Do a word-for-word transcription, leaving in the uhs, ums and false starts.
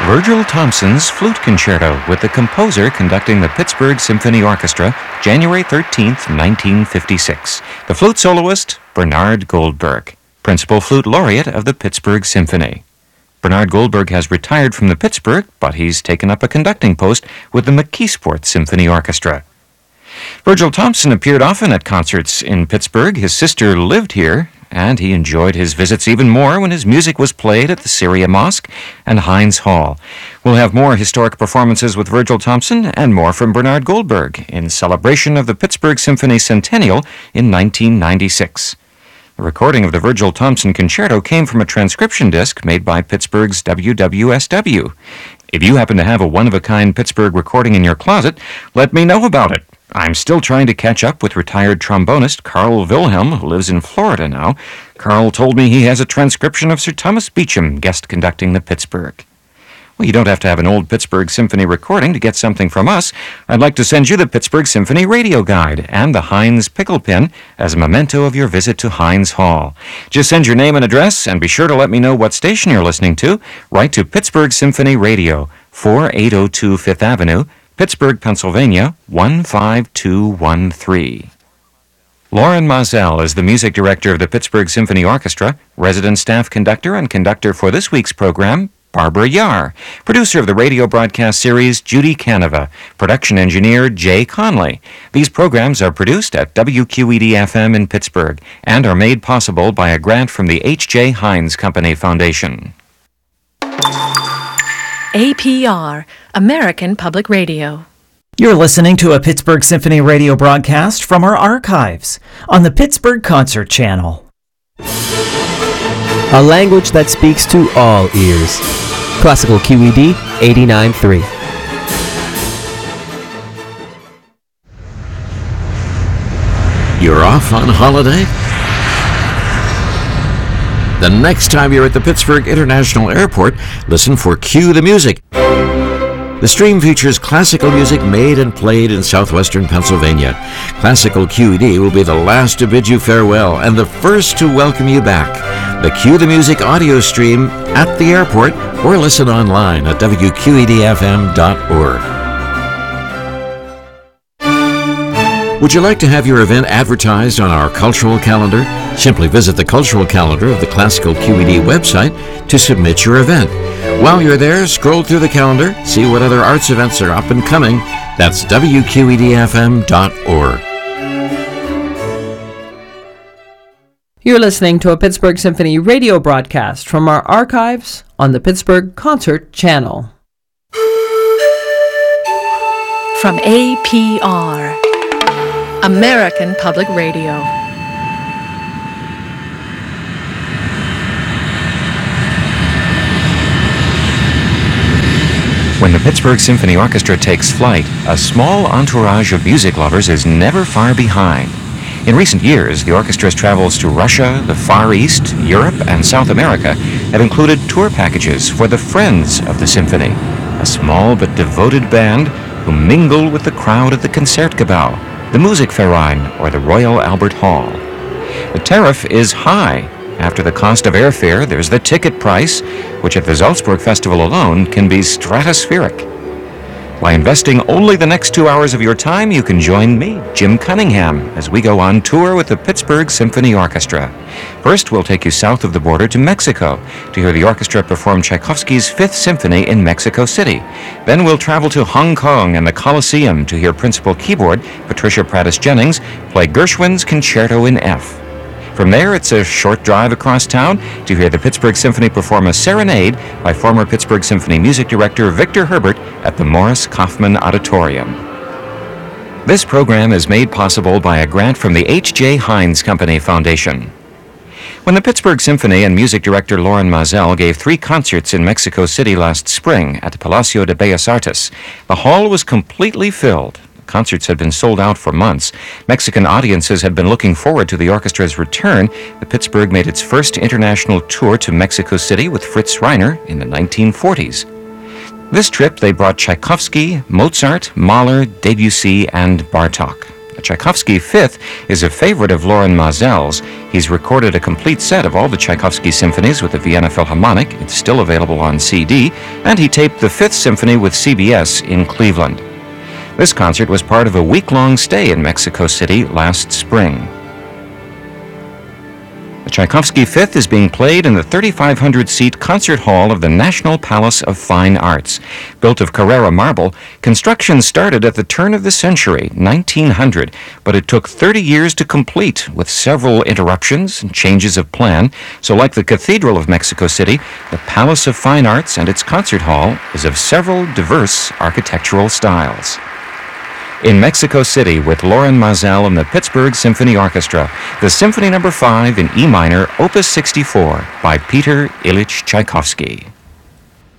Virgil Thompson's Flute Concerto with the composer conducting the Pittsburgh Symphony Orchestra, January thirteenth, nineteen fifty-six. The flute soloist, Bernard Goldberg, Principal Flute Laureate of the Pittsburgh Symphony. Bernard Goldberg has retired from the Pittsburgh, but he's taken up a conducting post with the McKeesport Symphony Orchestra. Virgil Thompson appeared often at concerts in Pittsburgh. His sister lived here, and he enjoyed his visits even more when his music was played at the Syria Mosque and Heinz Hall. We'll have more historic performances with Virgil Thompson and more from Bernard Goldberg in celebration of the Pittsburgh Symphony Centennial in nineteen ninety-six. The recording of the Virgil Thompson Concerto came from a transcription disc made by Pittsburgh's W W S W. If you happen to have a one-of-a-kind Pittsburgh recording in your closet, let me know about it. I'm still trying to catch up with retired trombonist Carl Wilhelm, who lives in Florida now. Carl told me he has a transcription of Sir Thomas Beecham guest conducting the Pittsburgh. Well, you don't have to have an old Pittsburgh Symphony recording to get something from us. I'd like to send you the Pittsburgh Symphony Radio Guide and the Heinz Pickle Pin as a memento of your visit to Heinz Hall. Just send your name and address, and be sure to let me know what station you're listening to. Write to Pittsburgh Symphony Radio, forty-eight oh two Fifth Avenue, Pittsburgh, Pennsylvania, one five two one three. Loren Mazel is the music director of the Pittsburgh Symphony Orchestra, resident staff conductor and conductor for this week's program, Barbara Yar, producer of the radio broadcast series, Judy Canova, production engineer, Jay Conley. These programs are produced at W Q E D F M in Pittsburgh and are made possible by a grant from the H J Heinz Company Foundation. A P R, American Public Radio. You're listening to a Pittsburgh Symphony radio broadcast from our archives on the Pittsburgh Concert Channel. A language that speaks to all ears. Classical Q E D eighty-nine point three. You're off on holiday? The next time you're at the Pittsburgh International Airport, listen for Cue the Music. The stream features classical music made and played in southwestern Pennsylvania. Classical Q E D will be the last to bid you farewell and the first to welcome you back. The Cue the Music audio stream at the airport or listen online at W Q E D F M dot org. Would you like to have your event advertised on our cultural calendar? Simply visit the cultural calendar of the Classical Q E D website to submit your event. While you're there, scroll through the calendar, see what other arts events are up and coming. That's W Q E D F M dot org. You're listening to a Pittsburgh Symphony radio broadcast from our archives on the Pittsburgh Concert Channel. From A P R, American Public Radio. When the Pittsburgh Symphony Orchestra takes flight, a small entourage of music lovers is never far behind. In recent years, the orchestra's travels to Russia, the Far East, Europe, and South America have included tour packages for the Friends of the Symphony, a small but devoted band who mingle with the crowd at the Concertgebouw, the Musikverein, or the Royal Albert Hall. The tariff is high. After the cost of airfare, there's the ticket price, which at the Salzburg Festival alone can be stratospheric. By investing only the next two hours of your time, you can join me, Jim Cunningham, as we go on tour with the Pittsburgh Symphony Orchestra. First, we'll take you south of the border to Mexico to hear the orchestra perform Tchaikovsky's Fifth Symphony in Mexico City. Then we'll travel to Hong Kong and the Coliseum to hear principal keyboard Patricia Prattis-Jennings play Gershwin's Concerto in F. From there, it's a short drive across town to hear the Pittsburgh Symphony perform a serenade by former Pittsburgh Symphony music director Victor Herbert at the Morris Kaufman Auditorium. This program is made possible by a grant from the H J Heinz Company Foundation. When the Pittsburgh Symphony and music director Loren Mazel gave three concerts in Mexico City last spring at the Palacio de Bellas Artes, the hall was completely filled. Concerts had been sold out for months. Mexican audiences had been looking forward to the orchestra's return. The Pittsburgh made its first international tour to Mexico City with Fritz Reiner in the nineteen forties. This trip, they brought Tchaikovsky, Mozart, Mahler, Debussy, and Bartók. The Tchaikovsky Fifth is a favorite of Loren Maazel's. He's recorded a complete set of all the Tchaikovsky symphonies with the Vienna Philharmonic. It's still available on C D, and he taped the Fifth Symphony with C B S in Cleveland. This concert was part of a week-long stay in Mexico City last spring. The Tchaikovsky Fifth is being played in the thirty-five hundred seat concert hall of the National Palace of Fine Arts. Built of Carrara marble, construction started at the turn of the century, nineteen hundred, but it took thirty years to complete, with several interruptions and changes of plan. So like the Cathedral of Mexico City, the Palace of Fine Arts and its concert hall is of several diverse architectural styles. In Mexico City with Loren Maazel and the Pittsburgh Symphony Orchestra, the Symphony Number five in E minor, Opus sixty-four by Peter Ilyich Tchaikovsky.